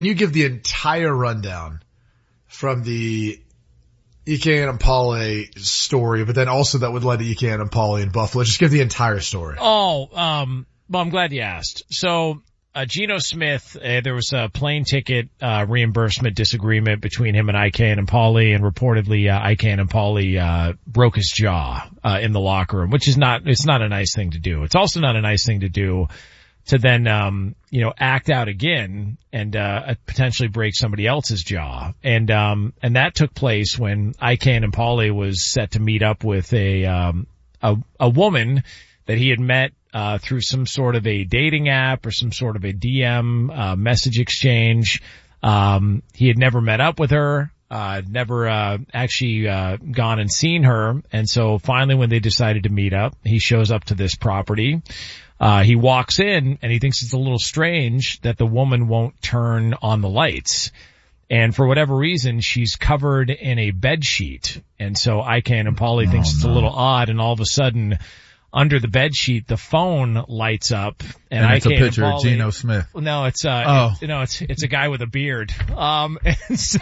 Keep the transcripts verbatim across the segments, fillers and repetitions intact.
you give the entire rundown from the Ike Enemkpali story, but then also that would lead to Ike Enemkpali and Buffalo. Just give the entire story. Oh, um, well, I'm glad you asked. So, uh, Geno Smith, uh, there was a plane ticket, uh, reimbursement disagreement between him and Ike Enemkpali, and reportedly, uh, Ike Enemkpali, uh, broke his jaw, uh, in the locker room, which is not, it's not a nice thing to do. It's also not a nice thing to do to then, um, you know, act out again and, uh, potentially break somebody else's jaw. And, um, and that took place when Ike Enemkpali was set to meet up with a, um, a, a woman that he had met, uh, through some sort of a dating app or some sort of a D M, uh, message exchange. Um, he had never met up with her, uh, never, uh, actually, uh, gone and seen her. And so finally when they decided to meet up, he shows up to this property. Uh, he walks in and he thinks it's a little strange that the woman won't turn on the lights. And for whatever reason, she's covered in a bed sheet. And so Ike Enemkpali oh, thinks it's no. a little odd. And all of a sudden, under the bed sheet, the phone lights up. And, and it's Ike a picture Enemkpali, of Geno Smith. No, it's, uh, oh. it, no, it's, it's a guy with a beard. Um, and so,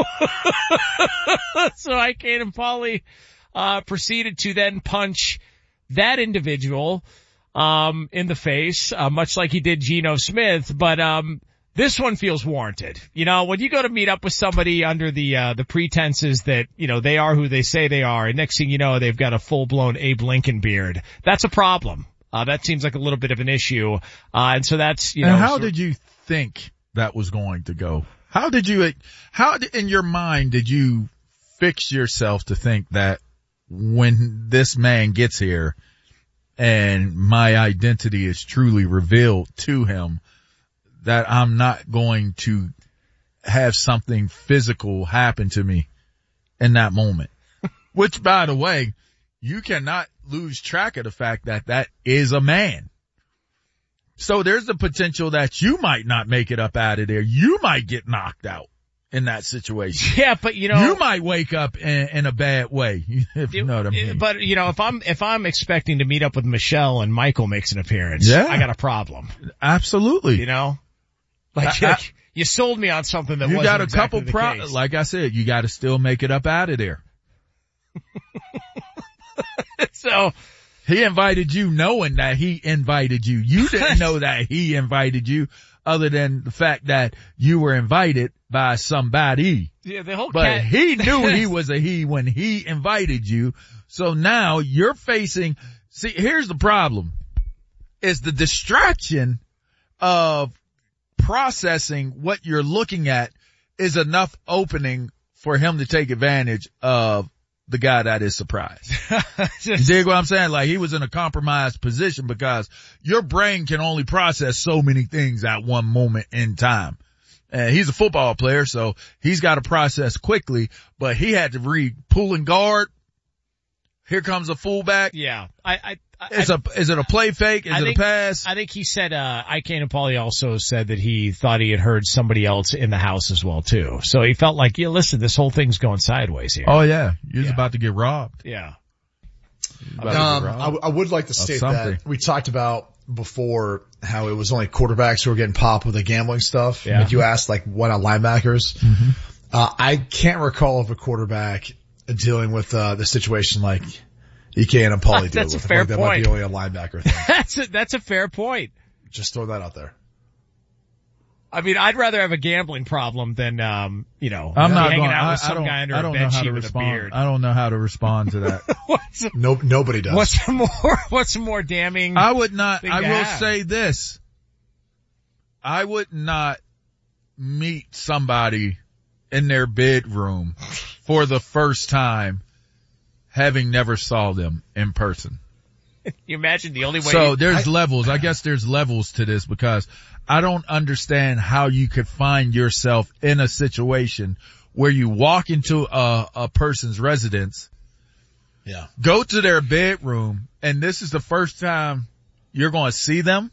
so Ike Enemkpali, uh, proceeded to then punch that individual um, in the face, uh, much like he did Geno Smith, but, um, this one feels warranted. You know, when you go to meet up with somebody under the, uh, the pretenses that, you know, they are who they say they are, and next thing you know, they've got a full-blown Abe Lincoln beard. That's a problem. Uh, that seems like a little bit of an issue. Uh, and so that's, you know. And how sort- did you think that was going to go? How did you, how in your mind did you fix yourself to think that when this man gets here, and my identity is truly revealed to him, that I'm not going to have something physical happen to me in that moment? Which, by the way, you cannot lose track of the fact that that is a man. So there's the potential that you might not make it up out of there. You might get knocked out in that situation. Yeah, but you know, you might wake up in, in a bad way, if you know what I mean. But you know, if I'm, if I'm expecting to meet up with Michelle and Michael makes an appearance, yeah. I got a problem. Absolutely. You know? Like, I, I, you sold me on something that you wasn't got a exactly couple the pro- case. Like I said, you got to still make it up out of there. So he invited you knowing that he invited you. You didn't know that he invited you, other than the fact that you were invited by somebody. Yeah, the whole but cat- he knew he was a he when he invited you. So now you're facing, see, here's the problem. Is the distraction of processing what you're looking at is enough opening for him to take advantage of the guy that is surprised. You dig what I'm saying? Like, he was in a compromised position because your brain can only process so many things at one moment in time. And he's a football player, so he's got to process quickly, but he had to read pulling guard. Here comes a fullback. Yeah. I, I, I is a, is it a play fake? Is I it think, a pass? I think he said, uh, Ike Enemkpali also said that he thought he had heard somebody else in the house as well too. So he felt like, yeah, listen, this whole thing's going sideways here. Oh yeah. You're yeah. about to get robbed. Yeah. Um, I, w- I would like to state that we talked about before how it was only quarterbacks who were getting popped with the gambling stuff. Yeah. Like you asked, like, why not linebackers? Mm-hmm. Uh, I can't recall of a quarterback dealing with, uh, the situation like Ike Enemkpali deal That's with. a fair I feel like that point. might be only a linebacker thing. That's a, that's a fair point. Just throw that out there. I mean, I'd rather have a gambling problem than, um, you know, I'm not hanging going, out I, with I some don't, guy under I a don't know bed how sheet to with a respond. beard. I don't know how to respond to that. what's, no, nobody does. What's more, what's more damning? I would not, thing I to will have? say this. I would not meet somebody in their bedroom for the first time having never saw them in person. You imagine the only way. So you, there's I, levels. I guess there's levels to this because I don't understand how you could find yourself in a situation where you walk into a, a person's residence, yeah, go to their bedroom, and this is the first time you're going to see them.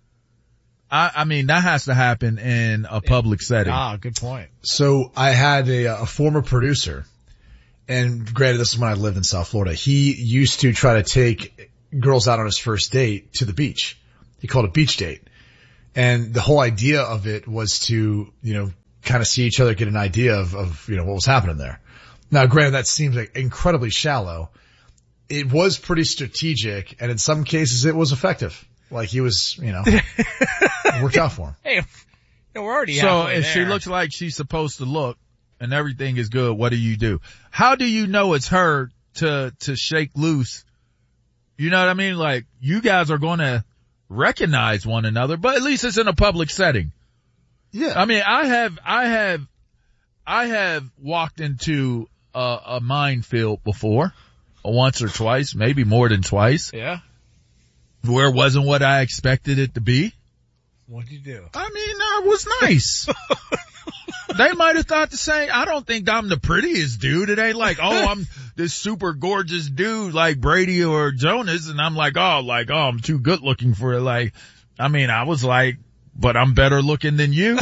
I, I mean, that has to happen in a public setting. Ah, good point. So I had a, a former producer, and granted, this is when I lived in South Florida. He used to try to take girls out on his first date to the beach. He called it beach date. And the whole idea of it was to, you know, kind of see each other, get an idea of, of, you know, what was happening there. Now, granted, that seems like incredibly shallow. It was pretty strategic, and in some cases it was effective. Like he was, you know, it worked out for him. Hey, no, we're already So halfway if there. she looks like she's supposed to look and everything is good, what do you do? How do you know it's her to, to shake loose? You know what I mean? Like you guys are going to recognize one another, but at least it's in a public setting. Yeah. I mean, I have, I have, I have walked into a, a minefield before, once or twice, maybe more than twice, Yeah. where it wasn't what I expected it to be. What'd you do? I mean, I was nice. They might have thought the same. I don't think I'm the prettiest dude. It ain't like, oh, I'm this super gorgeous dude like Brady or Jonas. And I'm like, oh, like, oh, I'm too good looking for it. Like, I mean, I was like, but I'm better looking than you.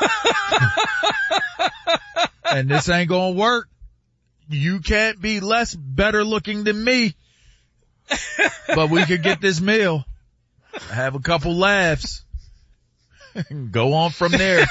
And this ain't gonna work. You can't be less better looking than me. But we could get this meal, have a couple laughs, and go on from there.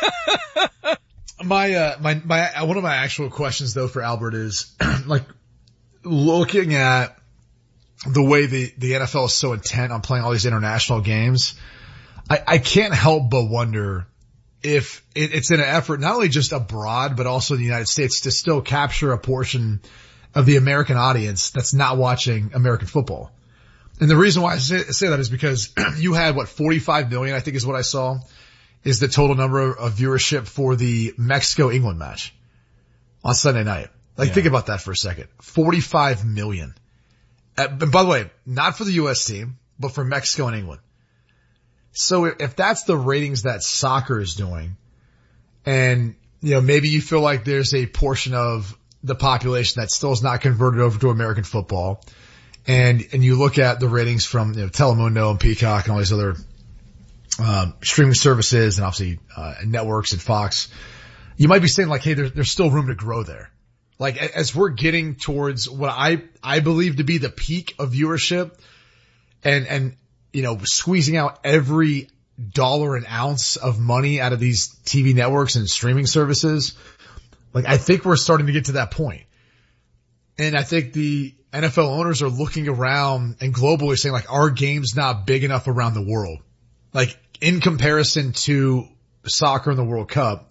My, uh, my, my, one of my actual questions though for Albert is like looking at the way the, the N F L is so intent on playing all these international games. I, I can't help but wonder if it, it's in an effort not only just abroad, but also in the United States to still capture a portion of the American audience that's not watching American football. And the reason why I say, say that is because you had what, forty-five million, I think is what I saw, is the total number of viewership for the Mexico-England match on Sunday night. Like, Yeah. think about that for a second. forty-five million. Uh, and by the way, not for the U S team, but for Mexico and England. So if, if that's the ratings that soccer is doing, and, you know, maybe you feel like there's a portion of the population that still is not converted over to American football, and, and you look at the ratings from, you know, Telemundo and Peacock and all these other Um, streaming services and obviously, uh, networks and Fox, you might be saying like, hey, there, there's still room to grow there. Like as we're getting towards what I, I believe to be the peak of viewership and, and, you know, squeezing out every dollar and ounce of money out of these T V networks and streaming services. Like I think we're starting to get to that point. And I think the N F L owners are looking around and globally saying like, our game's not big enough around the world. Like in comparison to soccer and the World Cup,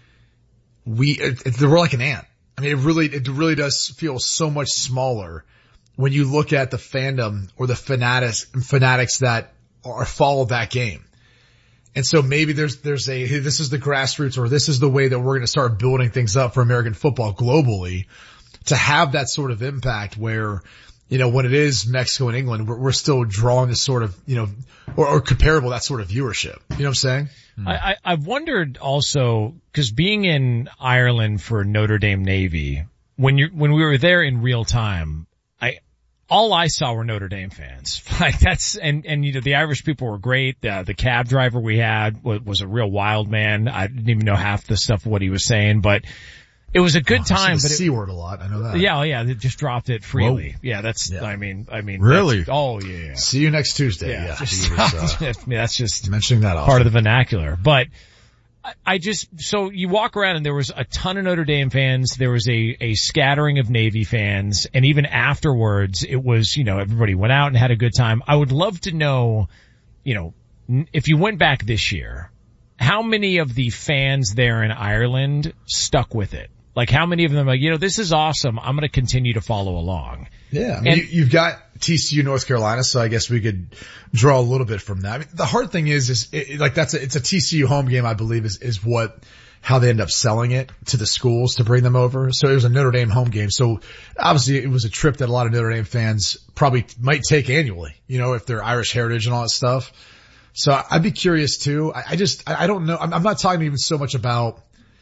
we, it, it, we're like an ant. I mean, it really, it really does feel so much smaller when you look at the fandom or the fanatics, fanatics that are follow that game. And so maybe there's, there's a, hey, this is the grassroots or this is the way that we're going to start building things up for American football globally to have that sort of impact where, you know, when it is Mexico and England, we're, we're still drawing this sort of, you know, or, or comparable, that sort of viewership. You know what I'm saying? I, I, I've wondered also, cause being in Ireland for Notre Dame Navy, when you, when we were there in real time, I, all I saw were Notre Dame fans. Like that's, and, and you know, the Irish people were great. The, the cab driver we had was, was a real wild man. I didn't even know half the stuff of what he was saying, but it was a good Oh, time. I say But the it, C word a lot. I know that. yeah, oh yeah, they just dropped it freely. Whoa. Yeah, that's, Yeah. I mean, I mean, Really? that's- Oh yeah. See you next Tuesday. Yeah, Yeah. just, he was, uh, I mean, that's just mentioning that often. part of the vernacular. But I, I just, so you walk around and there was a ton of Notre Dame fans. There was a, a scattering of Navy fans. And even afterwards, it was, you know, everybody went out and had a good time. I would love to know, you know, n- if you went back this year, how many of the fans there in Ireland stuck with it? Like how many of them are like, you know, this is awesome. I'm going to continue to follow along. Yeah. I mean, And- you, you've got T C U, North Carolina, so I guess we could draw a little bit from that. I mean, the hard thing is, is it, like that's a, it's a T C U home game, I believe is, is what, how they end up selling it to the schools to bring them over. So it was a Notre Dame home game. So obviously it was a trip that a lot of Notre Dame fans probably might take annually, you know, if they're Irish heritage and all that stuff. So I'd be curious too. I, I just, I, I don't know. I'm, I'm not talking even so much about,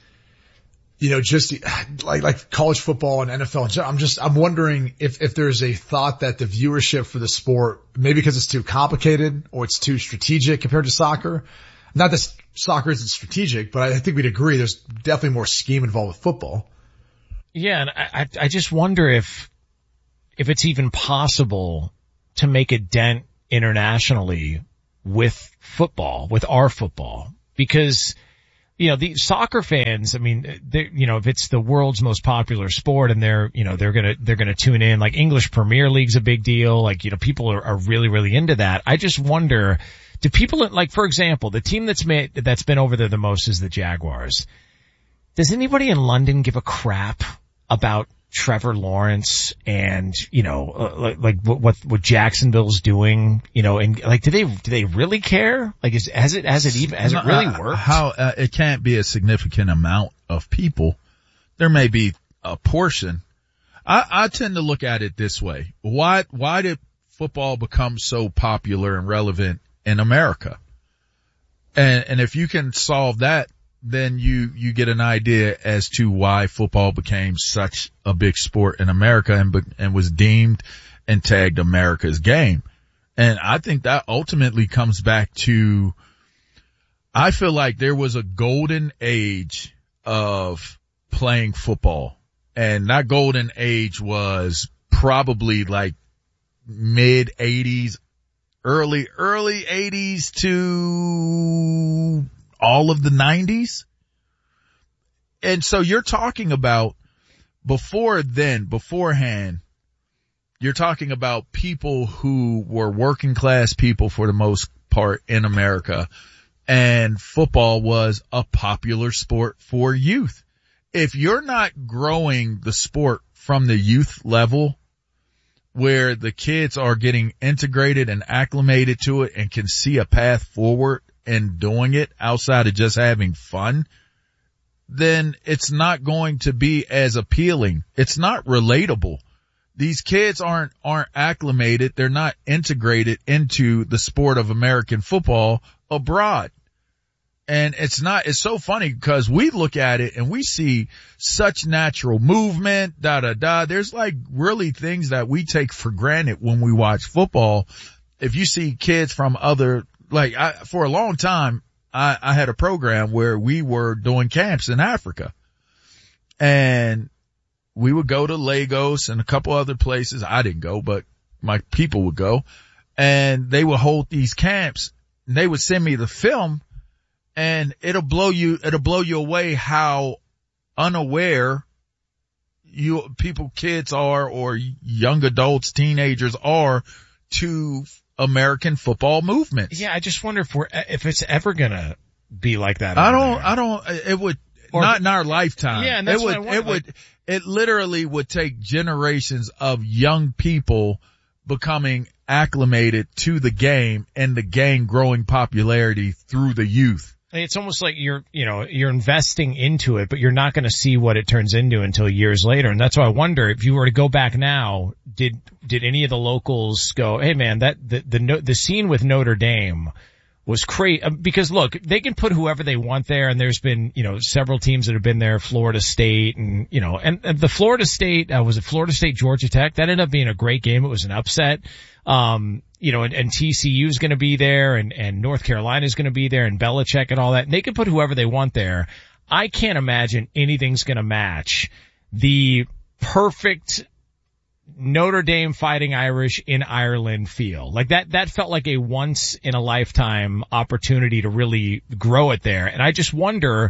you know, just like, like college football and N F L. I'm just, I'm wondering if, if there's a thought that the viewership for the sport, maybe because it's too complicated or it's too strategic compared to soccer. Not that soccer isn't strategic, but I think we'd agree there's definitely more scheme involved with football. Yeah. And I, I just wonder if, if it's even possible to make a dent internationally with football, with our football, because, you know, the soccer fans, I mean, they, you know, if it's the world's most popular sport and they're, you know, they're gonna, they're gonna tune in, like English Premier League's a big deal. Like, you know, people are, are really, really into that. I just wonder, do people, like, for example, the team that's made, that's been over there the most is the Jaguars. Does anybody in London give a crap about Trevor Lawrence and, you know, uh, like, like what, what, what Jacksonville's doing, you know, and like, do they, do they really care? Like, is, has it, has it even, has it really worked? How, uh, it can't be a significant amount of people. There may be a portion. I, I tend to look at it this way. Why, why did football become so popular and relevant in America? And, and if you can solve that, then you, you get an idea as to why football became such a big sport in America and, and was deemed and tagged America's game. And I think that ultimately comes back to, I feel like there was a golden age of playing football, and that golden age was probably like mid eighties, early, early eighties to all of the nineties. And so you're talking about before then, beforehand, you're talking about people who were working class people for the most part in America, and football was a popular sport for youth. If you're not growing the sport from the youth level where the kids are getting integrated and acclimated to it and can see a path forward and doing it outside of just having fun, then it's not going to be as appealing. It's not relatable. These kids aren't, aren't acclimated. They're not integrated into the sport of American football abroad. And it's not, it's so funny because we look at it and we see such natural movement, da da da. There's like really things that we take for granted when we watch football. If you see kids from other, like I, for a long time, I, I had a program where we were doing camps in Africa, and we would go to Lagos and a couple other places. I didn't go, but my people would go, and they would hold these camps, and they would send me the film, and it'll blow you, it'll blow you away how unaware you people, kids are, or young adults, teenagers are to American football movements. Yeah, I just wonder if we're, if it's ever gonna be like that. I don't, there. I don't, it would, or, not in our lifetime. Yeah, and that's it would, what I want, it would, like, it literally would take generations of young people becoming acclimated to the game and the game growing popularity through the youth. It's almost like you're, you know, you're investing into it, but you're not going to see what it turns into until years later. And that's why I wonder if you were to go back now, did, did any of the locals go, hey man, that, the, the, the scene with Notre Dame was crazy? Because look, they can put whoever they want there, and there's been, you know, several teams that have been there, Florida State, and, you know, and, and the Florida State, uh, was it Florida State, Georgia Tech? That ended up being a great game. It was an upset. Um, you know, and, and T C U is going to be there, and, and North Carolina is going to be there, and Belichick and all that. And they can put whoever they want there. I can't imagine anything's going to match the perfect Notre Dame Fighting Irish in Ireland feel. Like that, that felt like a once in a lifetime opportunity to really grow it there. And I just wonder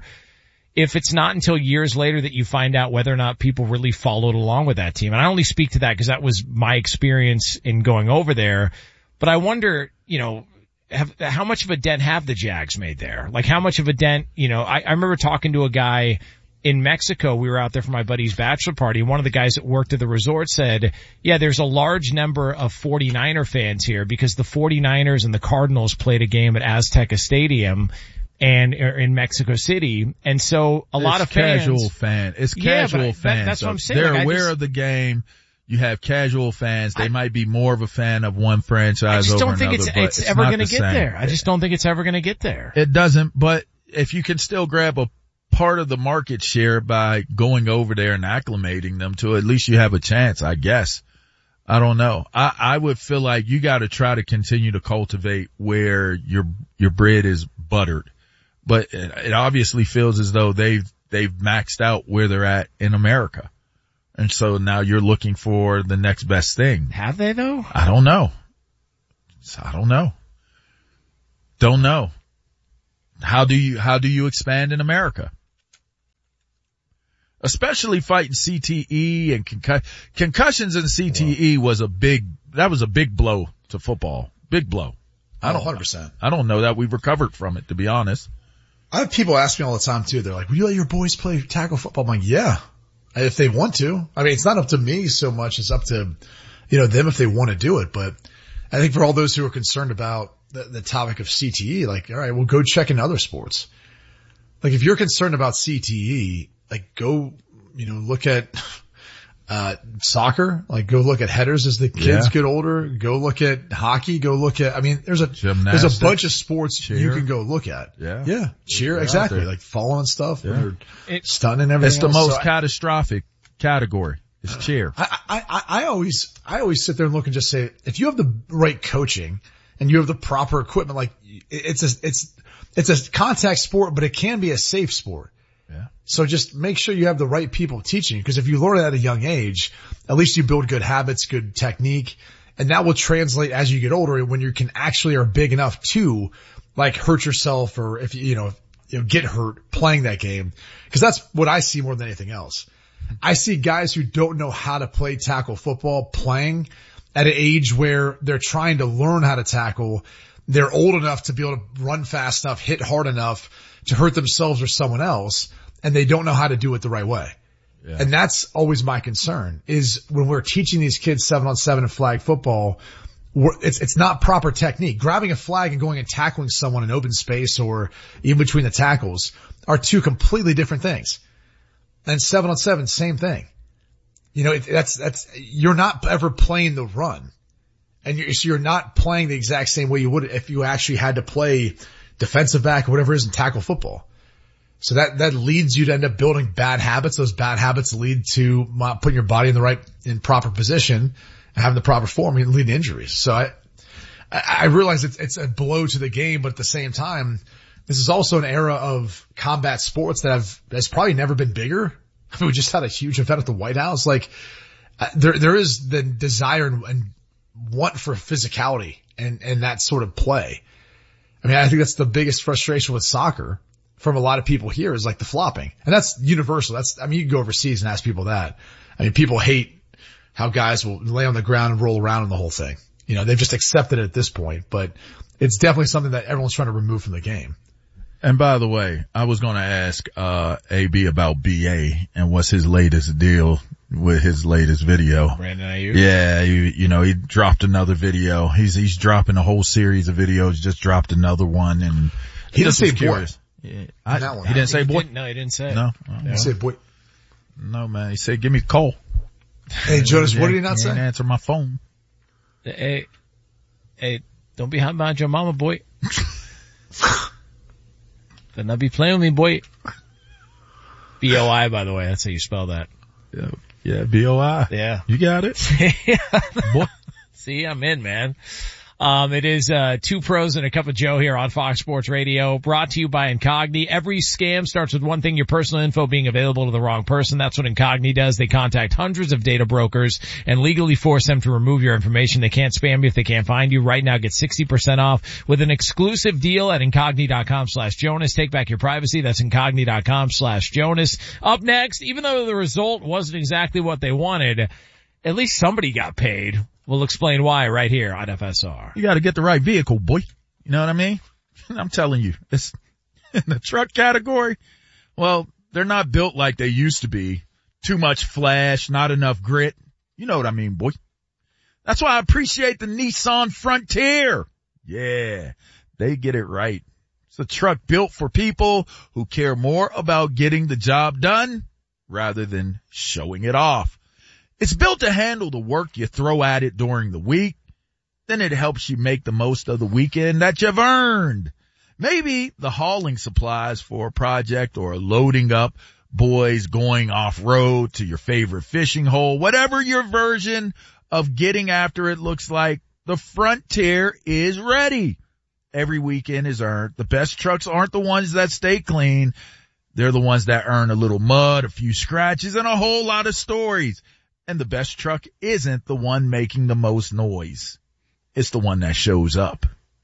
if it's not until years later that you find out whether or not people really followed along with that team. And I only speak to that because that was my experience in going over there. But I wonder, you know, have, how much of a dent have the Jags made there? Like how much of a dent, you know, I, I remember talking to a guy in Mexico. We were out there for my buddy's bachelor party. One of the guys that worked at the resort said, yeah, there's a large number of forty-niner fans here because the forty-niners and the Cardinals played a game at Azteca Stadium and in Mexico City. And so a it's lot of fans. Casual fan. It's yeah, casual I, fans. That, that's what I'm saying. They're like, aware just, of the game. You have casual fans. They I, might be more of a fan of one franchise I just over don't think another, it's, but it's, it's ever going to get same. there. I just don't think it's ever going to get there. It doesn't, but if you can still grab a part of the market share by going over there and acclimating them to it, at least you have a chance, I guess. I don't know. I, I would feel like you got to try to continue to cultivate where your, your bread is buttered. But it, it obviously feels as though they've, they've maxed out where they're at in America. And so now you're looking for the next best thing. Have they though? I don't know. I don't know. Don't know. How do you, how do you expand in America? Especially fighting C T E and concussions. Concussions and C T E was a big, that was a big blow to football. Big blow. I don't, one hundred percent. I don't know that we've recovered from it, to be honest. I have people ask me all the time too. They're like, will you let your boys play tackle football? I'm like, yeah, if they want to. I mean, it's not up to me so much. It's up to, you know, them if they want to do it. But I think for all those who are concerned about the, the topic of C T E, like, all right, well, go check in other sports. Like if you're concerned about C T E, like go, you know, look at, uh, soccer, like go look at headers as the kids Yeah. get older, go look at hockey, go look at, I mean, there's a, Gymnastics, there's a bunch of sports cheer. you can go look at. Yeah. Yeah. Cheer. They're out Exactly. there. Like falling stuff. Yeah. When they're It- stunning everything. It's the else. most So I- catastrophic category. It's cheer. I, I, I, I always, I always sit there and look and just say, if you have the right coaching and you have the proper equipment, like it's a, it's, it's a contact sport, but it can be a safe sport. Yeah. So just make sure you have the right people teaching you, because if you learn it at a young age, at least you build good habits, good technique, and that will translate as you get older when you can actually are big enough to like hurt yourself or if you, you know, you know, get hurt playing that game. Cause that's what I see more than anything else. I see guys who don't know how to play tackle football playing at an age where they're trying to learn how to tackle. They're old enough to be able to run fast enough, hit hard enough to hurt themselves or someone else, and they don't know how to do it the right way. Yeah. And that's always my concern is when we're teaching these kids seven on seven and flag football, we're, it's, it's not proper technique. Grabbing a flag and going and tackling someone in open space or even between the tackles are two completely different things. And seven on seven, same thing. You know, it, that's, that's, you're not ever playing the run. And you're, so you're not playing the exact same way you would if you actually had to play defensive back or whatever it is in tackle football. So that, that leads you to end up building bad habits. Those bad habits lead to putting your body in the right, in proper position and having the proper form and lead to injuries. So I, I realize it's, it's a blow to the game, but at the same time, this is also an era of combat sports that have, that's probably never been bigger. I mean, we just had a huge event at the White House. Like, uh, there, there is the desire and, and want for physicality and, and that sort of play. I mean, I think that's the biggest frustration with soccer from a lot of people here is like the flopping. And that's universal. That's, I mean, you can go overseas and ask people that. I mean, people hate how guys will lay on the ground and roll around in the whole thing. You know, they've just accepted it at this point, but it's definitely something that everyone's trying to remove from the game. And by the way, I was going to ask, uh, A B about B A and what's his latest deal with his latest video. Brandon Ayuk. Yeah, you, you know, he dropped another video. He's, he's dropping a whole series of videos, just dropped another one and He didn't just say was boy. curious. Yeah, I, That one. he didn't say He boy? didn't- no, he didn't say it. No. He yeah. said, boy, No, man. He said, give me a call. hey, Jonas, what did he not He didn't say? answer my phone. Hey, hey, don't be hot behind your mama, boy. Better not be playing with me, boy. B O I, by the way, that's how you spell that. Yeah, yeah, B O I. Yeah. You got it. Boy. See, I'm in, man. Um, it is, uh, two pros and a cup of Joe here on Fox Sports Radio, brought to you by Incogni. Every scam starts with one thing, your personal info being available to the wrong person. That's what Incogni does. They contact hundreds of data brokers and legally force them to remove your information. They can't spam you if they can't find you. Right now, get sixty percent off with an exclusive deal at Incogni.com slash Jonas. Take back your privacy. That's Incogni.com slash Jonas. Up next, even though the result wasn't exactly what they wanted, at least somebody got paid. We'll explain why right here on F S R. You got to get the right vehicle, boy. You know what I mean? I'm telling you, it's in the truck category. Well, they're not built like they used to be. Too much flash, not enough grit. You know what I mean, boy. That's why I appreciate the Nissan Frontier. Yeah, they get it right. It's a truck built for people who care more about getting the job done rather than showing it off. It's built to handle the work you throw at it during the week. Then it helps you make the most of the weekend that you've earned. Maybe the hauling supplies for a project or loading up boys going off-road to your favorite fishing hole. Whatever your version of getting after it looks like, the Frontier is ready. Every weekend is earned. The best trucks aren't the ones that stay clean. They're the ones that earn a little mud, a few scratches, and a whole lot of stories. And the best truck isn't the one making the most noise. It's the one that shows up.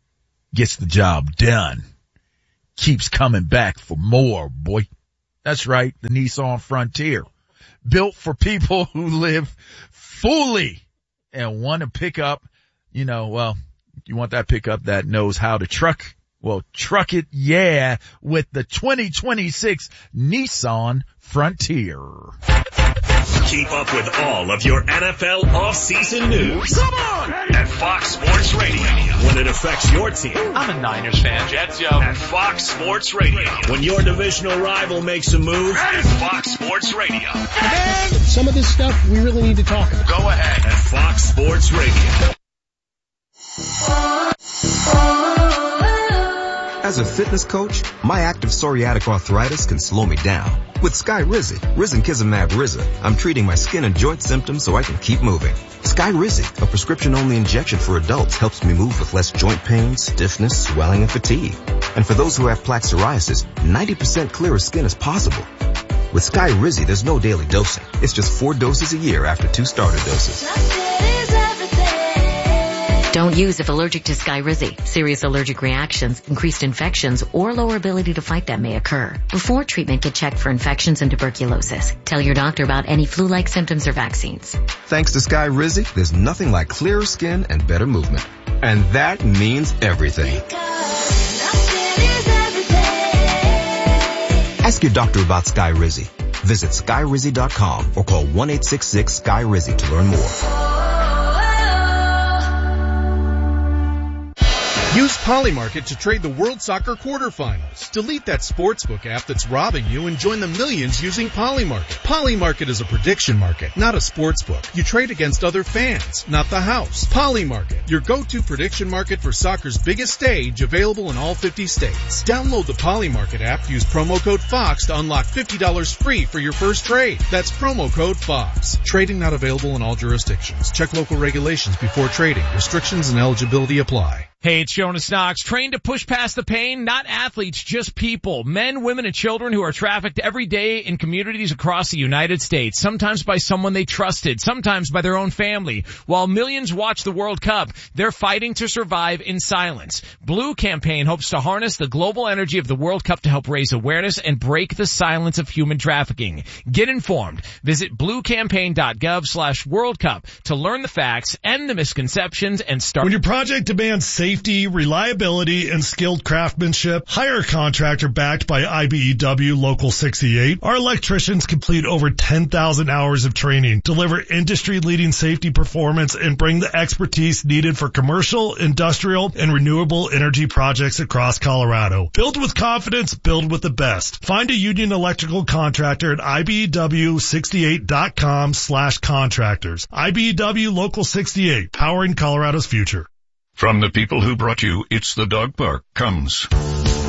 gets the job done. Keeps coming back for more, boy. That's right, the Nissan Frontier. Built for people who live fully and want to pick up, you know, well, you want that pickup that knows how to truck. Well, truck it, yeah, with the twenty twenty-six Nissan Frontier. Keep up with all of your N F L off-season news. Come on! At Fox Sports Radio. When it affects your team. I'm a Niners fan, Jets, yo. At Fox Sports Radio. When your divisional rival makes a move. At Fox Sports Radio. And some of this stuff we really need to talk about. Go ahead. At Fox Sports Radio. As a fitness coach, my active psoriatic arthritis can slow me down. With Skyrizi, Risankizumab Riza, I'm treating my skin and joint symptoms so I can keep moving. Skyrizi, a prescription-only injection for adults, helps me move with less joint pain, stiffness, swelling, and fatigue. And for those who have plaque psoriasis, ninety percent clearer skin is possible. With Skyrizi, there's no daily dosing. It's just four doses a year after two starter doses. Don't use if allergic to Skyrizi. Serious allergic reactions, increased infections, or lower ability to fight them may occur. Before treatment, get checked for infections and tuberculosis. Tell your doctor about any flu-like symptoms or vaccines. Thanks to Skyrizi, there's nothing like clearer skin and better movement. And that means everything. Ask your doctor about Skyrizi. Visit Skyrizi dot com or call one eight six six Sky Rizi to learn more. Use Polymarket to trade the World Soccer quarterfinals. Delete that sportsbook app that's robbing you and join the millions using Polymarket. Polymarket is a prediction market, not a sportsbook. You trade against other fans, not the house. Polymarket, your go-to prediction market for soccer's biggest stage, available in all fifty states. Download the Polymarket app, use promo code FOX to unlock fifty dollars free for your first trade. That's promo code FOX. Trading not available in all jurisdictions. Check local regulations before trading. Restrictions and eligibility apply. Hey, it's Jonas Knox. Trained to push past the pain? Not athletes, just people. Men, women, and children who are trafficked every day in communities across the United States. Sometimes by someone they trusted, sometimes by their own family. While millions watch the World Cup, they're fighting to survive in silence. Blue Campaign hopes to harness the global energy of the World Cup to help raise awareness and break the silence of human trafficking. Get informed. Visit bluecampaign.gov slash World Cup to learn the facts, end the misconceptions, and start. When your project demands safety, Safety, reliability, and skilled craftsmanship, hire a contractor backed by I B E W Local sixty-eight. Our electricians complete over ten thousand hours of training, deliver industry-leading safety performance, and bring the expertise needed for commercial, industrial, and renewable energy projects across Colorado. Build with confidence, build with the best. Find a union electrical contractor at I B E W sixty-eight dot com slash contractors. I B E W Local sixty-eight, powering Colorado's future. From the people who brought you It's the Dog Park comes